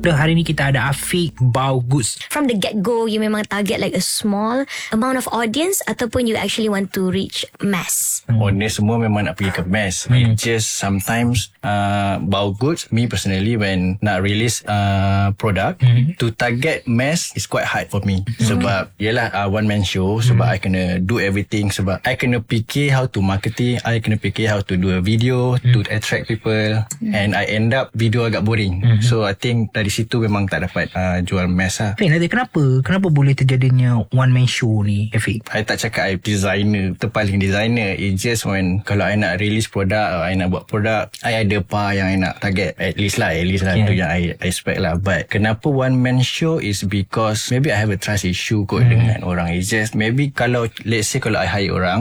Hari ni kita ada Afiq Bao Goods. From the get-go, you memang target like a small amount of audience ataupun you actually want to reach mass? Honest, semua memang nak pergi ke mass. It just sometimes Bao Goods, me personally, when nak release product, to target mass is quite hard for me. Sebab yelah one man show. Sebab I kena do everything. Sebab I kena fikir how to marketing, I kena fikir how to do a video to attract people, and I end up video agak boring. So I think dari situ memang tak dapat jual mass lah. Afiq, nanti kenapa boleh terjadinya one man show ni, Afiq? I tak cakap I designer, terpaling designer. It just when kalau I nak release produk, I nak buat produk, I ada apa yang I nak target. At least lah itu yang I expect lah. But kenapa one man show is because maybe I have a trust issue kot dengan orang. It's just maybe kalau let's say kalau I hire orang,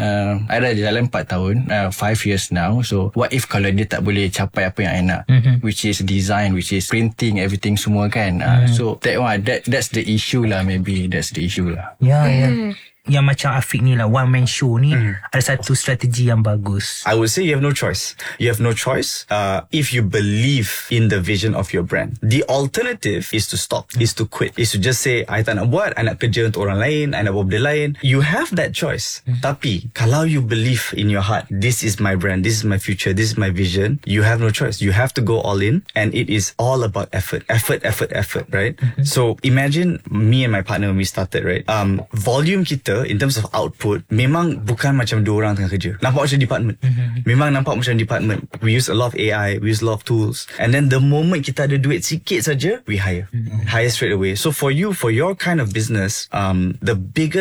I dah jalan 4 tahun, 5 years now. So what if kalau dia tak boleh capai apa yang I nak, which is design, which is printing, everything semua kan. So that's the issue lah. Maybe that's the issue lah. Ya. Yang macam Afiq ni lah, one man show ni ada satu strategi yang bagus. I would say you have no choice. You have no choice if you believe in the vision of your brand. The alternative is to stop, is to quit, is to just say, I tak nak buat, I nak kerja untuk orang lain, I nak buat benda lain. You have that choice. Tapi kalau you believe in your heart, this is my brand, this is my future, this is my vision, you have no choice. You have to go all in, and it is all about effort, right? So imagine me and my partner when we started, right? Volume kita in terms of output memang bukan macam dua orang tengah kerja. Nampak macam department. Memang nampak macam department. We use a lot of AI, we use a lot of tools, and then the moment kita ada duit sikit saja, we hire straight away. So for you, for your kind of business, the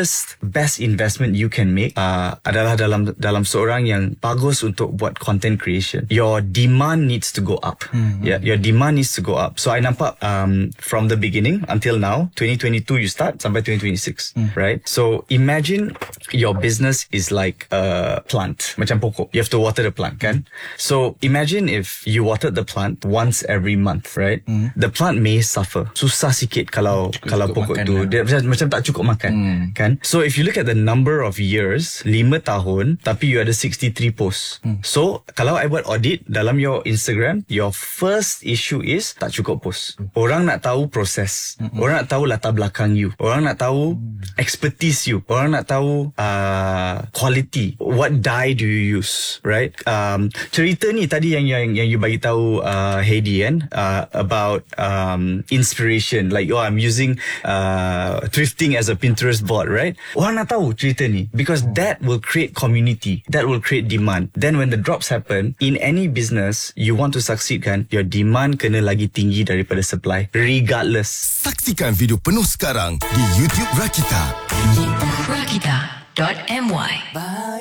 best investment you can make adalah dalam seorang yang bagus untuk buat content creation. Your demand needs to go up. Your demand needs to go up. So I nampak from the beginning until now, 2022 you start sampai 2026, right? So imagine your business is like a plant, macam pokok. You have to water the plant, kan? So imagine if you watered the plant once every month, right? The plant may suffer. Susah sikit kalau pokok tu dia macam tak cukup makan, kan? So if you look at the number of years, 5 tahun, tapi you ada 63 posts. So kalau I buat audit dalam your Instagram, your first issue is tak cukup post. Orang nak tahu proses, orang nak tahu latar belakang you, orang nak tahu expertise you, orang nak tahu quality, what dye do you use, right? Cerita ni tadi yang you bagi tahu Heidi kan, about inspiration, like I'm using thrifting as a Pinterest board, right? Orang nak tahu cerita ni because that will create community, that will create demand. Then when the drops happen in any business, you want to succeed kan, your demand kena lagi tinggi daripada supply regardless. Saksikan video penuh sekarang di YouTube Rakita. Rakita.my